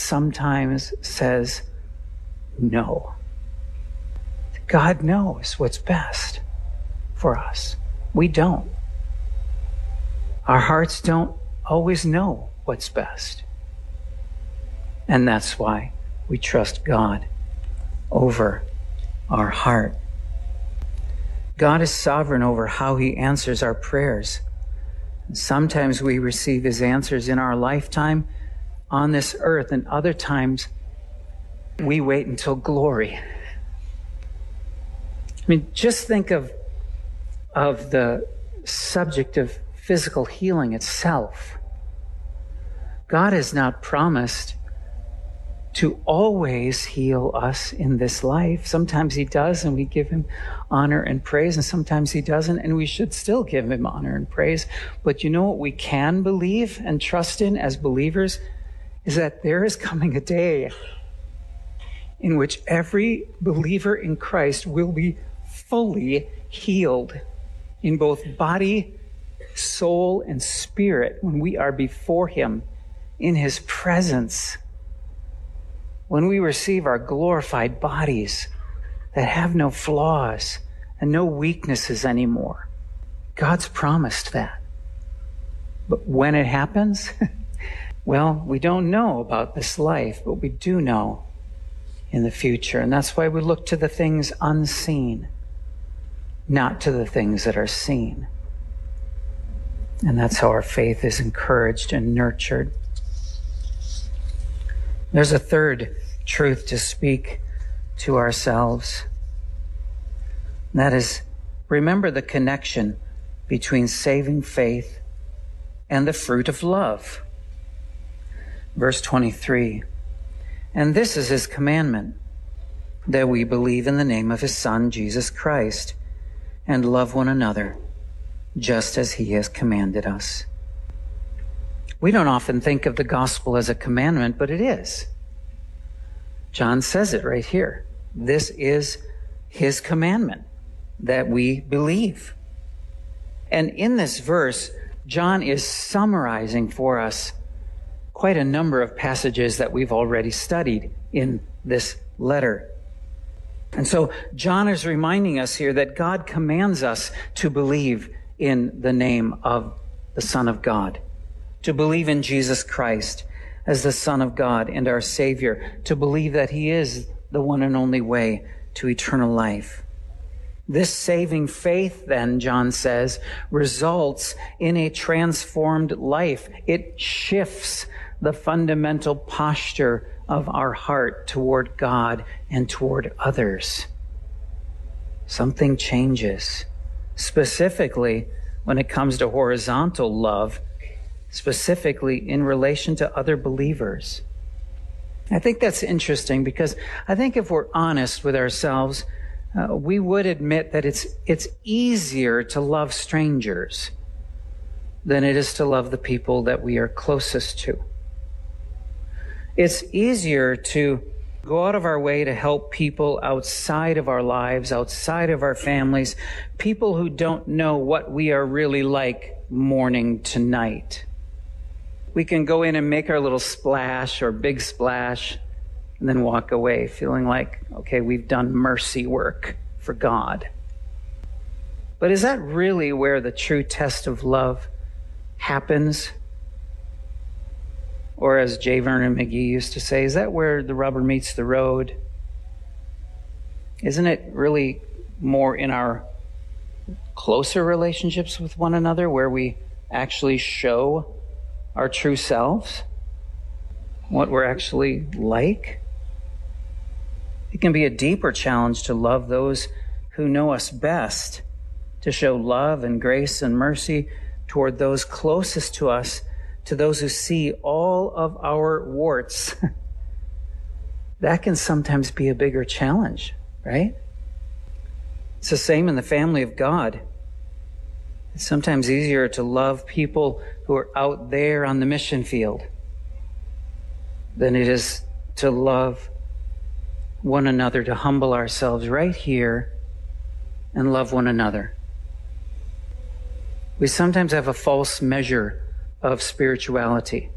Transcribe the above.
sometimes says no. God knows what's best for us. We don't. Our hearts don't always know what's best. And that's why we trust God over our heart. God is sovereign over how he answers our prayers. And sometimes we receive his answers in our lifetime on this earth, and other times we wait until glory. I mean, just think of the subject of physical healing itself. God has not promised to always heal us in this life. Sometimes he does, and we give him honor and praise, and sometimes he doesn't, and we should still give him honor and praise. But you know what we can believe and trust in as believers is that there is coming a day in which every believer in Christ will be fully healed in both body, soul, and spirit when we are before him in his presence. When we receive our glorified bodies that have no flaws and no weaknesses anymore. God's promised that. But when it happens, well, we don't know about this life, but we do know in the future. And that's why we look to the things unseen, not to the things that are seen. And that's how our faith is encouraged and nurtured. There's a third truth to speak to ourselves. And that is, remember the connection between saving faith and the fruit of love. Verse 23, and this is his commandment, that we believe in the name of his Son, Jesus Christ, and love one another, just as he has commanded us. We don't often think of the gospel as a commandment, but it is. John says it right here. This is his commandment, that we believe. And in this verse, John is summarizing for us quite a number of passages that we've already studied in this letter. And so John is reminding us here that God commands us to believe in the name of the Son of God, to believe in Jesus Christ as the Son of God and our Savior, to believe that he is the one and only way to eternal life. This saving faith, then, John says, results in a transformed life. It shifts the fundamental posture of our heart toward God and toward others. Something changes, specifically when it comes to horizontal love, specifically in relation to other believers. I think that's interesting because I think if we're honest with ourselves, we would admit that it's easier to love strangers than it is to love the people that we are closest to. It's easier to go out of our way to help people outside of our lives, outside of our families, people who don't know what we are really like morning to night. We can go in and make our little splash or big splash and then walk away feeling like, okay, we've done mercy work for God. But is that really where the true test of love happens? Or as J. Vernon McGee used to say, is that where the rubber meets the road? Isn't it really more in our closer relationships with one another where we actually show our true selves, what we're actually like? It can be a deeper challenge to love those who know us best, to show love and grace and mercy toward those closest to us, to those who see all of our warts. That can sometimes be a bigger challenge, right? It's the same in the family of God. It's sometimes easier to love people who are out there on the mission field than it is to love one another, to humble ourselves right here and love one another. We sometimes have a false measure of spirituality.